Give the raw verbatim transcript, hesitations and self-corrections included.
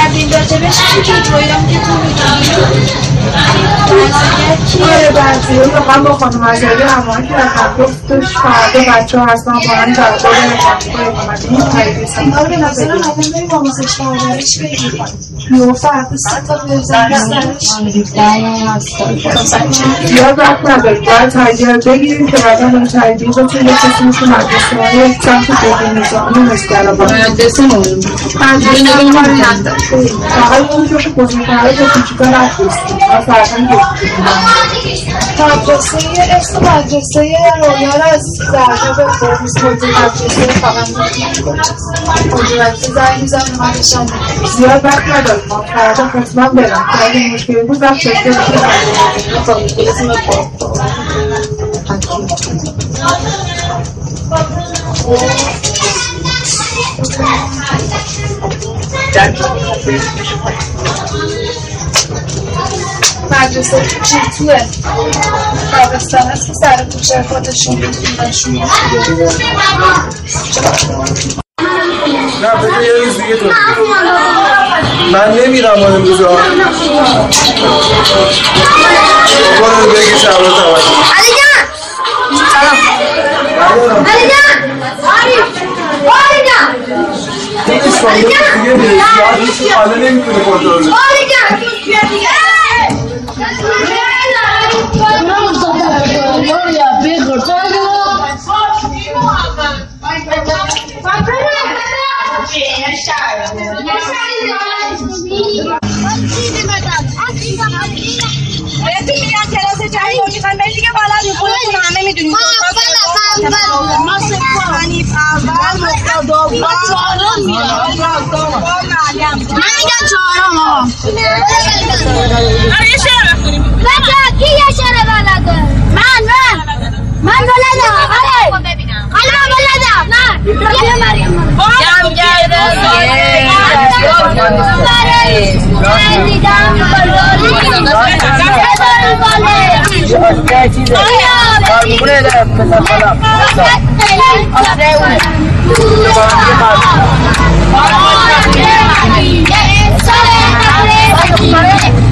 تبدیل داده بشه که تویدم که تو میدونی آره بعضی ها واقعا با خانم ازایی همانی که در تفرفتش فردا بچه ها هستن با هم در قول نمانده این تاییدیستن آره به نظر همون بریم آموزش پرورش بگیریم یه فردا سه تا بزن زیاد وقت نداریم باید تاییدیه رو بگیریم که بعدا اون تاییدیه رو توی کسی مثل مدرسه های سمت بگیر نظامی مسکره باید مدرسه مهم مدرسه رو کاری نداریم فقط اون جوش بزرگتره که کوچیکا نفرستیم مدرسه اسم مدرسه رویان از درجا به فرمیز موضوع مدرسه فقط مدرسه زنگ میزن مدرسه زیاد وقت ندارم ما فردا حتما برم که اگه مشکلی بود وقت چکه مدرسه چیتوه تابستان هست که سر کوچه خودشون میتونشون نه بده یه روز دیگه تو من نمیرم آن امروز ها برو بگی شبه تماشا علی جان سلام علی جان علی جان این شمالی دیگه نیستیاد هیچ حاله نمیتونه کنترل علی جان بیا دیگه بهتون میگن کلاس جدید میخوان برید دیگه بالا خودتون همه میدونید ما سفانی اول مقدار دوم چهارم من میگم چهارم آقا یه شعر بخونیم بچه کی یه شعر بلده من من من بلدم آره حالا من بلدم من یه مریم جمع کرده سایه دیدم بلدم بلدم